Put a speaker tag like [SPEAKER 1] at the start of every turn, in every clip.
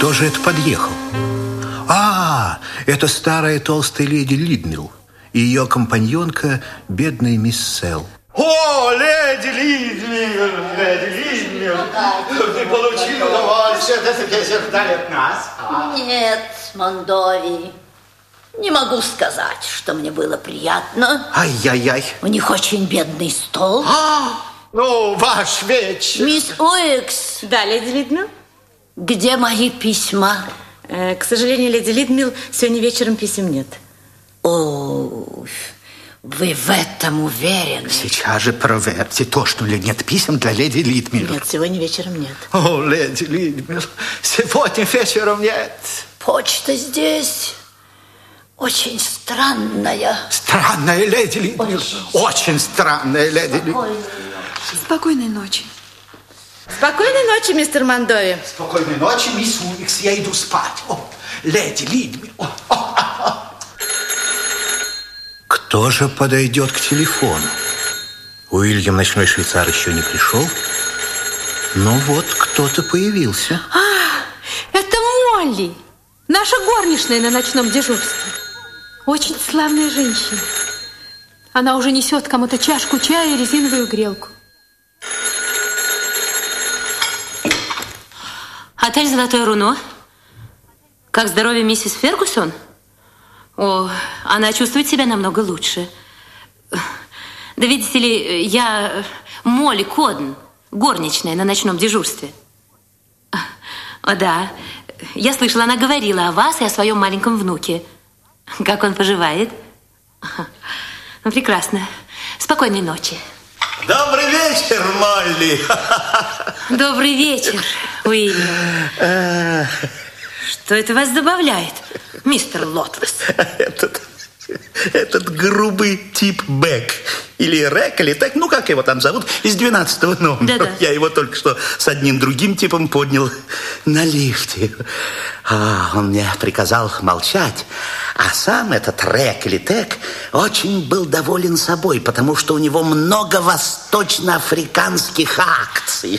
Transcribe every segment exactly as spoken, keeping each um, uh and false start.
[SPEAKER 1] Кто же это подъехал? А, это старая толстая леди Лидмилл и ее компаньонка, бедная мисс Селл.
[SPEAKER 2] О, леди Лидмилл, леди Лидмилл, ты получил удовольствие дождали от нас?
[SPEAKER 3] Нет, Мондови, не могу сказать, что мне было приятно.
[SPEAKER 1] Ай-яй-яй.
[SPEAKER 3] У них очень бедный стол.
[SPEAKER 2] А, ну, ваш вечер.
[SPEAKER 3] Мисс Уикс.
[SPEAKER 4] Да, леди Лидмилл?
[SPEAKER 3] Где мои письма?
[SPEAKER 4] Э, к сожалению, леди Лидмилл, сегодня вечером писем нет.
[SPEAKER 3] О, вы в этом уверены?
[SPEAKER 1] Сейчас же проверьте, точно ли нет писем для леди Лидмилл.
[SPEAKER 4] Нет, сегодня вечером нет.
[SPEAKER 2] О, леди Лидмилл, сегодня вечером нет.
[SPEAKER 3] Почта здесь очень странная.
[SPEAKER 2] Странная леди Лидмилл. Очень, очень странная леди Лидмилл.
[SPEAKER 5] Спокойной ночи.
[SPEAKER 4] Спокойной ночи, мистер Мондови.
[SPEAKER 2] Спокойной ночи, мисс Уикс, я иду спать. О, леди Лидмилл. О, о, о.
[SPEAKER 1] Кто же подойдет к телефону? Уильям, ночной швейцар, еще не пришел. Но вот кто-то появился.
[SPEAKER 5] А, это Молли, наша горничная на ночном дежурстве. Очень славная женщина. Она уже несет кому-то чашку чая и резиновую грелку.
[SPEAKER 4] Отель «Золотое руно». Как здоровье миссис Фергюсон? О, она чувствует себя намного лучше. Да видите ли, я Молли Коден, горничная на ночном дежурстве. О, да, я слышала, она говорила о вас и о своем маленьком внуке. Как он поживает? Ну, прекрасно. Спокойной ночи.
[SPEAKER 2] Добрый вечер, Молли.
[SPEAKER 4] Добрый вечер, Уильям. Что это вас добавляет, мистер Лотлес?
[SPEAKER 1] Этот, этот грубый тип Бек. Или Рек, или так, ну как его там зовут, из двенадцатого номера.
[SPEAKER 4] Да-да.
[SPEAKER 1] Я его только что с одним другим типом поднял на лифте. А, он мне приказал молчать. А сам этот Рек или Тек очень был доволен собой, потому что у него много восточноафриканских акций.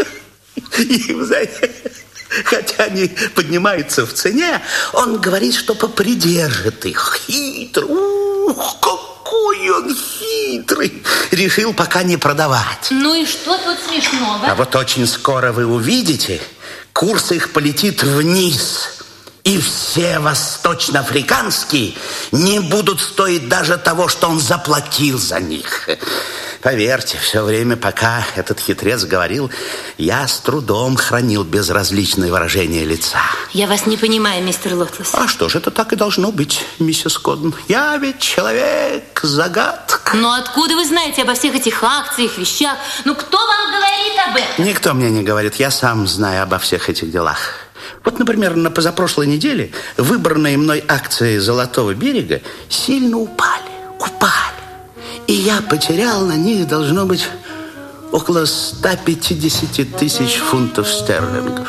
[SPEAKER 1] И, вы знаете, хотя они поднимаются в цене, он говорит, что попридержит их. Хитро. Ух, какой он хитрый. Решил пока не продавать.
[SPEAKER 4] Ну и что тут смешного?
[SPEAKER 1] А вот очень скоро вы увидите, курс их полетит вниз. И все восточноафриканские не будут стоить даже того, что он заплатил за них. Поверьте, все время, пока этот хитрец говорил, я с трудом хранил безразличное выражение лица.
[SPEAKER 4] Я вас не понимаю, мистер Лотлес.
[SPEAKER 1] А что ж, это так и должно быть, миссис Коден. Я ведь человек-загадка.
[SPEAKER 4] Но откуда вы знаете обо всех этих акциях, вещах? Ну, кто вам говорит об этом?
[SPEAKER 1] Никто мне не говорит, я сам знаю обо всех этих делах. Вот, например, на позапрошлой неделе выбранные мной акции «Золотого берега» сильно упали, упали. И я потерял на них, должно быть, около ста пятидесяти тысяч фунтов стерлингов.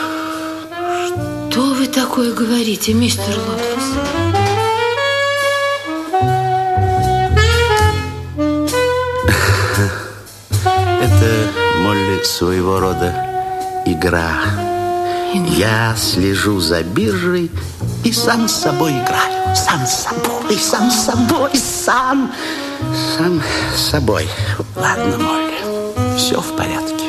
[SPEAKER 4] Что вы такое говорите, мистер Лотлес?
[SPEAKER 1] Это, Молли, своего рода игра. Я слежу за биржей и сам с собой играю. Сам с собой, сам с собой, сам. Сам с собой. Ладно, Молли, все в порядке.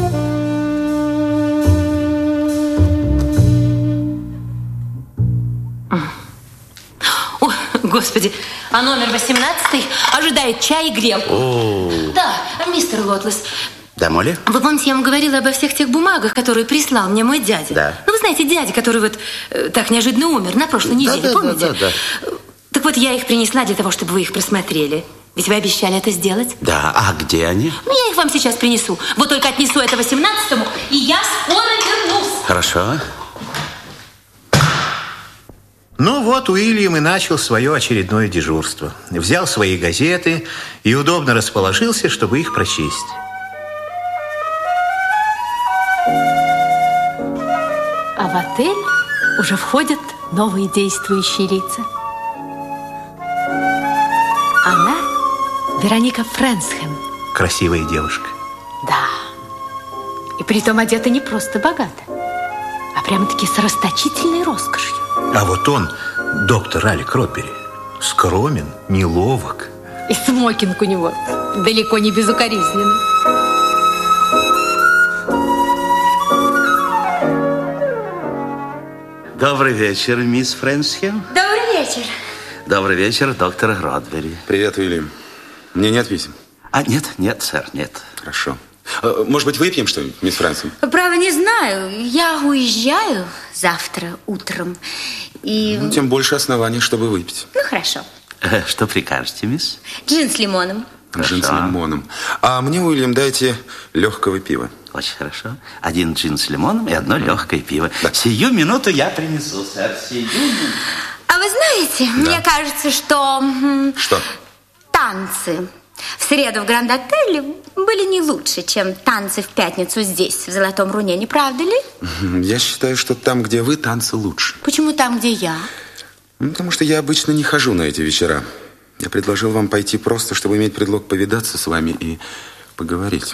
[SPEAKER 4] О, Господи, а номер восемнадцатый ожидает чай и грелку.
[SPEAKER 1] О.
[SPEAKER 4] Да, мистер Лотлес.
[SPEAKER 1] Да, Молли?
[SPEAKER 4] Вы помните, я вам говорила обо всех тех бумагах, которые прислал мне мой дядя?
[SPEAKER 1] Да.
[SPEAKER 4] Ну, вы знаете, дядя, который вот э, так неожиданно умер на прошлой неделе,
[SPEAKER 1] да,
[SPEAKER 4] помните?
[SPEAKER 1] Да, да, да.
[SPEAKER 4] Так вот, я их принесла для того, чтобы вы их просмотрели. Ведь вы обещали это сделать.
[SPEAKER 1] Да, а где они?
[SPEAKER 4] Ну, я их вам сейчас принесу. Вот только отнесу это восемнадцатому, и я скоро вернусь.
[SPEAKER 1] Хорошо. Ну вот Уильям и начал свое очередное дежурство. Взял свои газеты и удобно расположился, чтобы их прочесть.
[SPEAKER 5] А в отель уже входят новые действующие лица. Она Вероника Фрэнсхэм.
[SPEAKER 1] Красивая девушка.
[SPEAKER 5] Да. И притом одета не просто богато, а прямо-таки с расточительной роскошью.
[SPEAKER 2] А вот он, доктор Алек Ротбери, скромен, неловок.
[SPEAKER 5] И смокинг у него далеко не безукоризненный.
[SPEAKER 1] Добрый вечер, мисс Фрэнсхем.
[SPEAKER 3] Добрый вечер.
[SPEAKER 1] Добрый вечер, доктор Ротбери.
[SPEAKER 6] Привет, Уильям. Мне нет писем?
[SPEAKER 1] А, нет, нет, сэр, нет.
[SPEAKER 6] Хорошо. А, может быть, выпьем что-нибудь, мисс Фрэнсхем?
[SPEAKER 3] Право, не знаю. Я уезжаю завтра утром. И...
[SPEAKER 6] Ну, тем больше оснований, чтобы выпить.
[SPEAKER 3] Ну, хорошо.
[SPEAKER 1] Э, Что прикажете, мисс?
[SPEAKER 3] Джин с лимоном.
[SPEAKER 6] Джин с лимоном. А мне, Уильям, дайте легкого пива.
[SPEAKER 1] Очень хорошо. Один джин с лимоном и одно легкое пиво. Да. Сию минуту я принесу, сэр. Сию минуту.
[SPEAKER 3] А вы знаете, да. Мне кажется, что...
[SPEAKER 6] Что?
[SPEAKER 3] Танцы в среду в Гранд-отеле были не лучше, чем танцы в пятницу здесь, в Золотом Руне, не правда ли?
[SPEAKER 6] Я считаю, что там, где вы, танцы лучше.
[SPEAKER 3] Почему там, где я?
[SPEAKER 6] Ну, потому что я обычно не хожу на эти вечера. Я предложил вам пойти просто, чтобы иметь предлог повидаться с вами и поговорить.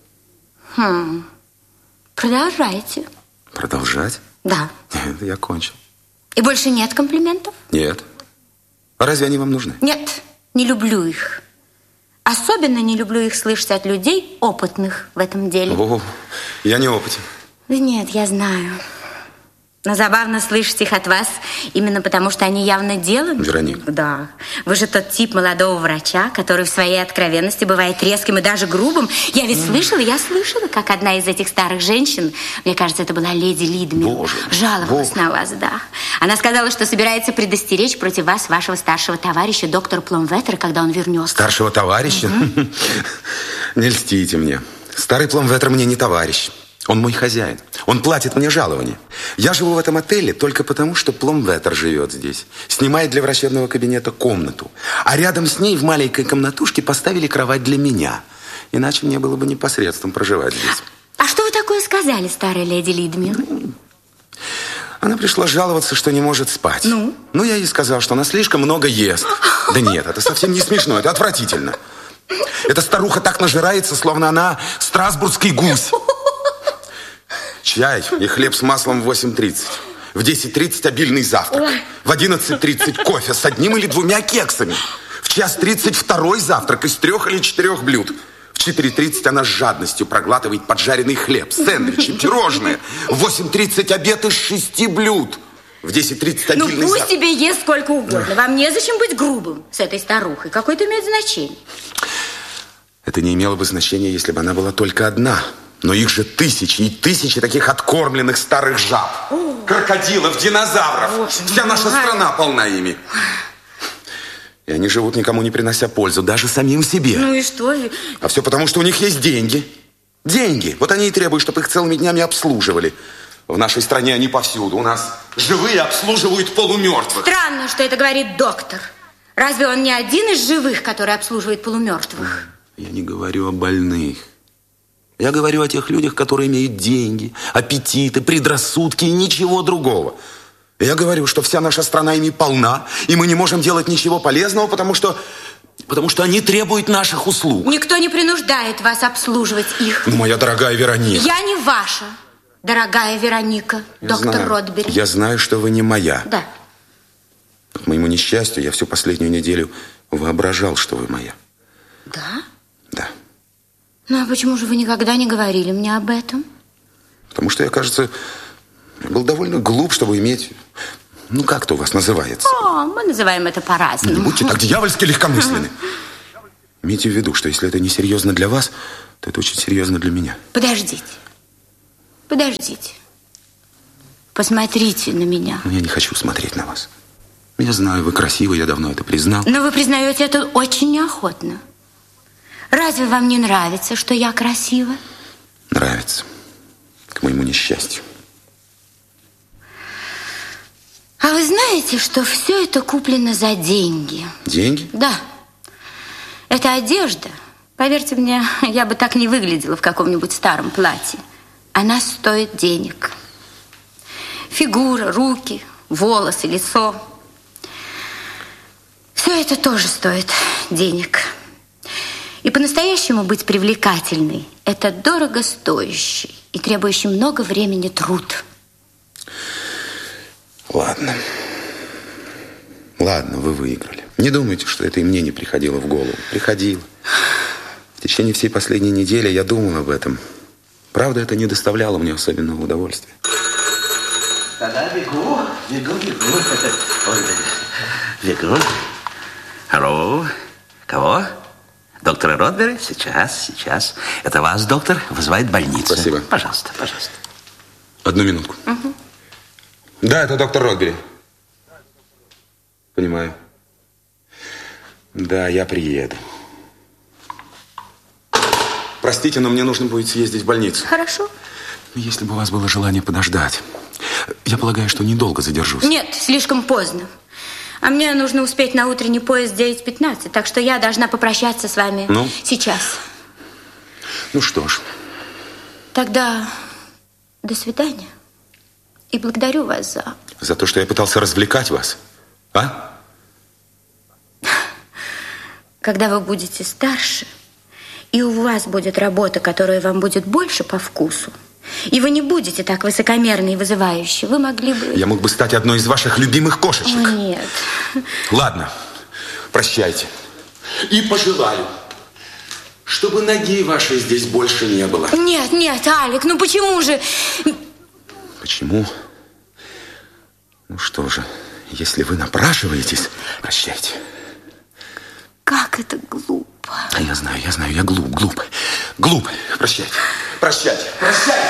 [SPEAKER 3] Хм. Продолжайте.
[SPEAKER 6] Продолжать?
[SPEAKER 3] Да.
[SPEAKER 6] Нет, я кончил.
[SPEAKER 3] И больше нет комплиментов?
[SPEAKER 6] Нет. А разве они вам нужны?
[SPEAKER 3] Нет, не люблю их. Особенно не люблю их слышать от людей, опытных в этом деле.
[SPEAKER 6] О, я не опытен.
[SPEAKER 3] Да нет, я знаю. Но забавно слышать их от вас, именно потому что они явно делают.
[SPEAKER 6] Вероника.
[SPEAKER 3] Да. Вы же тот тип молодого врача, который в своей откровенности бывает резким и даже грубым. Я ведь mm. слышала, я слышала, как одна из этих старых женщин, мне кажется, это была леди Лидмил,
[SPEAKER 6] Боже,
[SPEAKER 3] жаловалась
[SPEAKER 6] Боже.
[SPEAKER 3] на вас, да. Она сказала, что собирается предостеречь против вас вашего старшего товарища, доктора Пломветтера, когда он вернется.
[SPEAKER 6] Старшего товарища? Mm-hmm. Не льстите мне. Старый Пломветтер мне не товарищ. Он мой хозяин. Он платит мне жалование. Я живу в этом отеле только потому, что Пломветтер живет здесь. Снимает для врачебного кабинета комнату. А рядом с ней в маленькой комнатушке поставили кровать для меня. Иначе мне было бы непосредством проживать здесь.
[SPEAKER 3] А что вы такое сказали, старая леди Лидмил?
[SPEAKER 6] Она пришла жаловаться, что не может спать.
[SPEAKER 3] Ну?
[SPEAKER 6] Ну, я ей сказал, что она слишком много ест. Да нет, это совсем не смешно, это отвратительно. Эта старуха так нажирается, словно она страсбургский гусь. Чай и хлеб с маслом в восемь тридцать. В десять тридцать обильный завтрак. В одиннадцать тридцать кофе с одним или двумя кексами. В час тридцать второй завтрак из трех или четырех блюд. В четыре тридцать она с жадностью проглатывает поджаренный хлеб, сэндвичи, пирожные. В восемь тридцать обед из шести блюд. В десять тридцать обильный
[SPEAKER 3] Ну, пусть
[SPEAKER 6] завтрак.
[SPEAKER 3] тебе ест сколько угодно. Вам незачем быть грубым с этой старухой. Какое это имеет значение?
[SPEAKER 6] Это не имело бы значения, если бы она была только одна. Но их же тысячи и тысячи таких откормленных старых жаб. О. Крокодилов, динозавров. Боже, Вся наша мой. страна полна ими. И они живут, никому не принося пользу, даже самим себе.
[SPEAKER 3] Ну и что?
[SPEAKER 6] А все потому, что у них есть деньги. Деньги. Вот они и требуют, чтобы их целыми днями обслуживали. В нашей стране они повсюду. У нас живые обслуживают полумертвых.
[SPEAKER 3] Странно, что это говорит доктор. Разве он не один из живых, который обслуживает полумертвых?
[SPEAKER 6] Я не говорю о больных. Я говорю о тех людях, которые имеют деньги, аппетиты, предрассудки и ничего другого. Я говорю, что вся наша страна ими полна, и мы не можем делать ничего полезного, потому что, потому что они требуют наших услуг.
[SPEAKER 3] Никто не принуждает вас обслуживать их.
[SPEAKER 6] Ну, моя дорогая Вероника.
[SPEAKER 3] Я не ваша, дорогая Вероника,
[SPEAKER 6] я
[SPEAKER 3] доктор
[SPEAKER 6] знаю,
[SPEAKER 3] Ротбери.
[SPEAKER 6] Я знаю, что вы не моя.
[SPEAKER 3] Да.
[SPEAKER 6] К моему несчастью, я всю последнюю неделю воображал, что вы моя.
[SPEAKER 3] Да?
[SPEAKER 6] Да.
[SPEAKER 3] Ну, а почему же вы никогда не говорили мне об этом?
[SPEAKER 6] Потому что я, кажется, был довольно глуп, чтобы иметь... Ну, как это у вас называется?
[SPEAKER 3] О, мы называем это по-разному.
[SPEAKER 6] Не будьте так дьявольски легкомысленны. Имейте в виду, что если это не серьезно для вас, то это очень серьезно для меня.
[SPEAKER 3] Подождите. Подождите. Посмотрите на меня.
[SPEAKER 6] Я не хочу смотреть на вас. Я знаю, вы красивы, я давно это признал.
[SPEAKER 3] Но вы признаете это очень неохотно. Разве вам не нравится, что я красива?
[SPEAKER 6] Нравится. К моему несчастью.
[SPEAKER 3] А вы знаете, что все это куплено за деньги?
[SPEAKER 6] Деньги?
[SPEAKER 3] Да. Это одежда. Поверьте мне, я бы так не выглядела в каком-нибудь старом платье. Она стоит денег. Фигура, руки, волосы, лицо. Все это тоже стоит денег. И по-настоящему быть привлекательной – это дорого стоящий и требующий много времени труд.
[SPEAKER 6] Ладно. Ладно, вы выиграли. Не думайте, что это и мне не приходило в голову. Приходило. В течение всей последней недели я думал об этом. Правда, это не доставляло мне особенного удовольствия.
[SPEAKER 1] Да-да, бегу, бегу, бегу. Ой, бегу. Алло, кого? Доктор Ротбери? Сейчас, сейчас. Это вас, доктор, вызывает больница.
[SPEAKER 6] Спасибо.
[SPEAKER 1] Пожалуйста, пожалуйста.
[SPEAKER 6] Одну минутку. Угу. Да, это доктор Ротбери. Понимаю. Да, я приеду. Простите, но мне нужно будет съездить в больницу.
[SPEAKER 3] Хорошо.
[SPEAKER 6] Если бы у вас было желание подождать. Я полагаю, что недолго задержусь.
[SPEAKER 3] Нет, слишком поздно. А мне нужно успеть на утренний поезд девять пятнадцать, так что я должна попрощаться с вами
[SPEAKER 6] ну?
[SPEAKER 3] сейчас.
[SPEAKER 6] Ну что ж.
[SPEAKER 3] Тогда до свидания. И благодарю вас за...
[SPEAKER 6] За то, что я пытался развлекать вас. А?
[SPEAKER 3] Когда вы будете старше, и у вас будет работа, которая вам будет больше по вкусу, и вы не будете так высокомерны и вызывающие, вы могли бы...
[SPEAKER 6] Я мог бы стать одной из ваших любимых кошечек.
[SPEAKER 3] О, нет.
[SPEAKER 6] Ладно, прощайте. И пожелаю, чтобы ноги вашей здесь больше не было.
[SPEAKER 3] Нет, нет, Алик, ну почему же...
[SPEAKER 6] Почему? Ну что же, если вы напрашиваетесь, прощайте.
[SPEAKER 3] Как это глупо.
[SPEAKER 6] А я знаю, я знаю, я глуп, глуп. Глуп. Прощайте. Прощайте. Прощайте.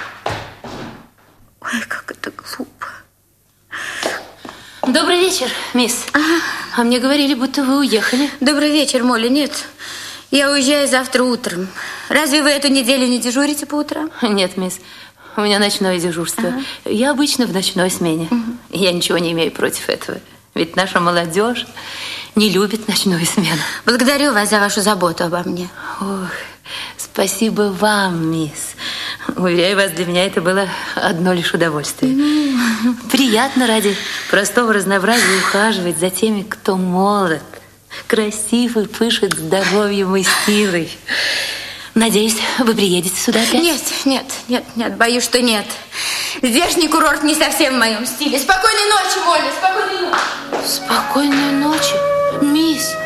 [SPEAKER 3] Ой, как это глупо.
[SPEAKER 4] Добрый вечер, мисс.
[SPEAKER 3] Ага.
[SPEAKER 4] А мне говорили, будто вы уехали.
[SPEAKER 3] Добрый вечер, Молли. Нет, я уезжаю завтра утром. Разве вы эту неделю не дежурите по утрам?
[SPEAKER 4] Нет, мисс. У меня ночное дежурство. Ага. Я обычно в ночной смене. Угу. Я ничего не имею против этого. Ведь наша молодежь не любит ночную смену.
[SPEAKER 3] Благодарю вас за вашу заботу обо мне.
[SPEAKER 4] Ох, спасибо вам, мисс. Уверяю вас, для меня это было одно лишь удовольствие. Mm. Приятно ради простого разнообразия ухаживать за теми, кто молод, красив и пышет здоровьем и силой. Надеюсь, вы приедете сюда опять?
[SPEAKER 3] Нет, нет, нет, нет, боюсь, что нет. Здешний курорт не совсем в моем стиле. Спокойной ночи, Молли, спокойной ночи.
[SPEAKER 4] Спокойной ночи, мисс.